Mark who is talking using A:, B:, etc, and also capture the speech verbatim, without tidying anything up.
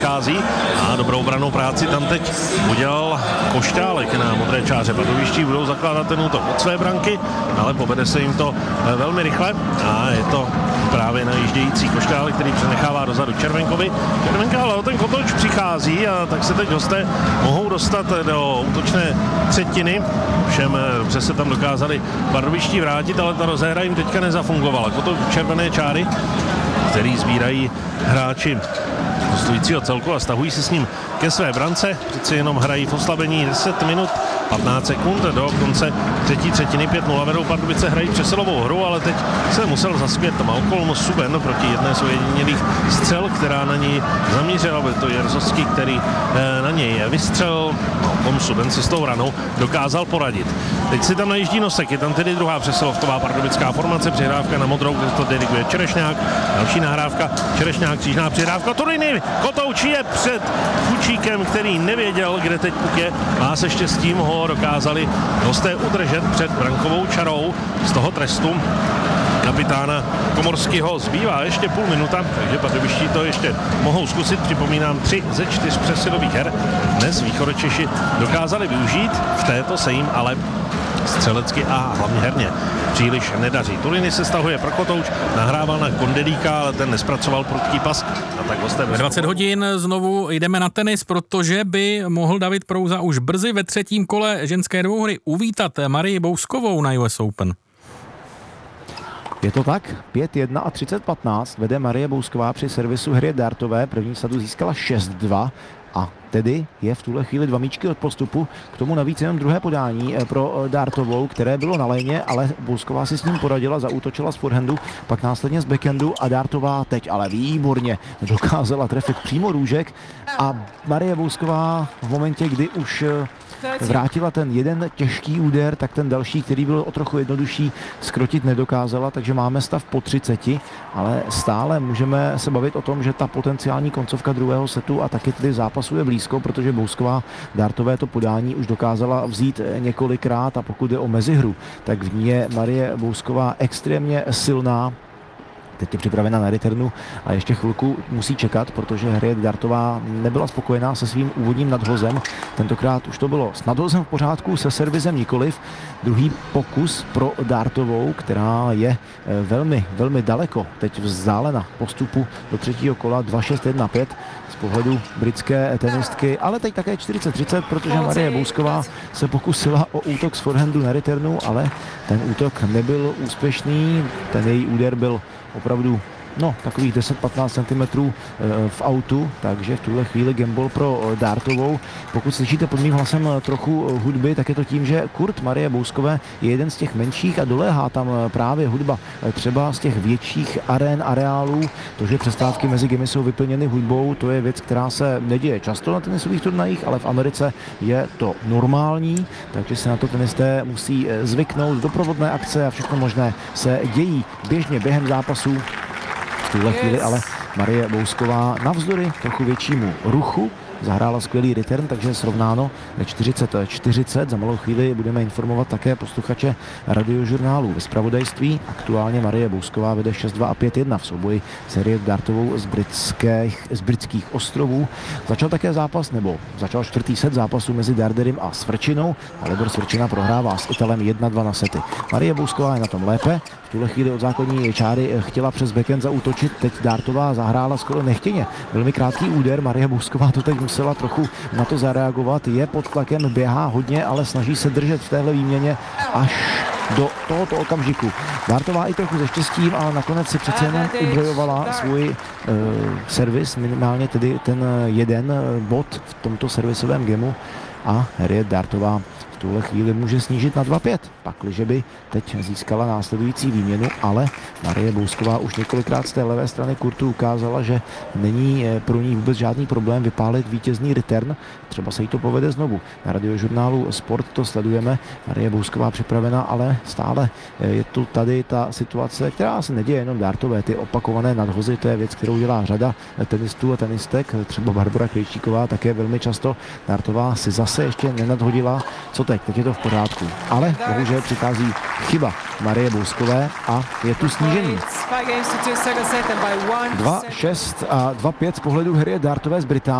A: Kází a dobrou branou práci tam teď udělal Košťálek na modré čáře. Pardubičtí budou zakládat ten útok od své branky, ale povede se jim to velmi rychle a je to právě najíždějící Košťálek, který přenechává dozadu Červenkovi. Červenka, ale ten Kotouč přichází a tak se teď hosté mohou dostat do útočné třetiny. Všem dobře se tam dokázali pardubičtí vrátit, ale ta rozehra jim teďka nezafungovala. Kotouč červené čáry, který sbírají hráči hostujícího celku a stahují se s ním ke své brance. Přeci jenom hrají v oslabení deset minut patnáct sekund do konce třetí třetiny. pět nula vedou Pardubice, hrají přesilovou hru, ale teď se musel zaspět Malcolm Suben proti jedné z ojedinělých střel, která na něj zamířila. Byl to Jerzovský, který na něj vystřelil. Malcolm Suben si s tou ranou dokázal poradit. Teď si tam najíždí Nosek, je tam tedy druhá přesilovková pardubická formace, přihrávka na modrou, kde to dedikuje Čerešňák, další nahrávka Čerešňák, křížná přihrávka Turiny, Kotouč je před Fučíkem, který nevěděl, kde teď puk je, má se štěstím, ho dokázali hosté udržet před brankovou čarou z toho trestu kapitána Komorského. Zbývá ještě půl minuta, takže pardubičtí to ještě mohou zkusit. Připomínám, tři ze čtyř přesilových her dnes Východočeši dokázali využít, v této se jim ale střelecky a hlavně herně příliš nedaří. Turiny se stahuje pro Kotouč, nahrával na Kondelíka, ale ten nespracoval prudký pas. A tak hosté
B: ve dvacet hodin znovu jdeme na tenis, protože by mohl David Prouza už brzy ve třetím kole ženské dvouhry uvítat Marii Bouskovou na U S Open.
C: Je to tak, pět jedna a třicet patnáct vede Marie Bousková při servisu Hry Dartové, první sadu získala šest dva a tedy je v tuhle chvíli dva míčky od postupu, k tomu navíc jenom druhé podání pro Dartovou, které bylo na léně, ale Bousková si s ním poradila, zaútočila z forehandu, pak následně z backhandu a Dartová teď ale výborně dokázala trefit přímo růžek a Marie Bousková v momentě, kdy už vrátila ten jeden těžký úder, tak ten další, který byl o trochu jednodušší, zkrotit nedokázala, takže máme stav po třiceti, ale stále můžeme se bavit o tom, že ta potenciální koncovka druhého setu a taky tedy zápasu je blízko, protože Bousková Dartové to podání už dokázala vzít několikrát a pokud jde o mezihru, tak v ní je Marie Bousková extrémně silná. Teď je připravena na returnu a ještě chvilku musí čekat, protože Harriet Dartová nebyla spokojená se svým úvodním nadhozem. Tentokrát už to bylo s nadhozem v pořádku, se servisem nikoliv. Druhý pokus pro Dartovou, která je velmi, velmi daleko teď vzdálena postupu do třetího kola dva šest jedna pět z pohledu britské tenistky, ale teď také čtyřicet třicet, protože Marie Bousková se pokusila o útok z forehandu na returnu, ale ten útok nebyl úspěšný, ten její úder byl opravdu no, takových deset patnáct centimetrů v autu, takže v tuhle chvíli gamble pro Dartovou. Pokud slyšíte pod mým hlasem trochu hudby, tak je to tím, že Kurt Marie Bouskové je jeden z těch menších a doléhá tam právě hudba třeba z těch větších arén, areálů. To, že přestávky mezi gamy jsou vyplněny hudbou, to je věc, která se neděje často na tenisových turnajích, ale v Americe je to normální, takže se na to tenisté musí zvyknout. Doprovodné akce a všechno možné se dějí běžně během zápasů. V tuhle chvíli ale Marie Bousková navzdory trochu většímu ruchu zahrála skvělý return, takže srovnáno čtyřicet čtyřicet. Za malou chvíli budeme informovat také posluchače radiožurnálu ve zpravodajství. Aktuálně Marie Bousková vede šest dva a pět jedna v souboji s Harriet Dartovou z, britských, z britských ostrovů. Začal také zápas, nebo začal čtvrtý set zápasu mezi Darderem a Svrčinou. A Libor Svrčina prohrává s Italem jedna dva na sety. Marie Bousková je na tom lépe. V tuhle chvíli od základní čáry chtěla přes backhand zaútočit, teď Dartová zahrála skoro nechtěně. Velmi krátký úder, Marie Bousková to teď musela trochu na to zareagovat, je pod tlakem, běhá hodně, ale snaží se držet v téhle výměně až do tohoto okamžiku. Dartová i trochu se štěstím, ale nakonec si přece jenom ubrojovala svůj uh, servis, minimálně tedy ten jeden bod v tomto servisovém gamu a Harriet Dartová v tuhle chvíli může snížit na dva pět, pakliže by teď získala následující výměnu, ale Marie Bousková už několikrát z té levé strany kurtu ukázala, že není pro ní vůbec žádný problém vypálit vítězný return. Třeba se jí to povede znovu. Na radiožurnálu Sport to sledujeme. Marie Bousková připravena, ale stále je tu tady ta situace, která se neděje jenom Dartové. Ty opakované nadhozy, to je věc, kterou dělá řada tenistů a tenistek. Třeba Barbara Krejčíková také velmi často. Dartová si zas zase ještě nenadhodila. Co teď? Teď je to v pořádku. Ale bohužel přichází chyba Marie Bouskové a je tu snížení. dva šest a dva pět z pohledu Harriet Dartové z Británie.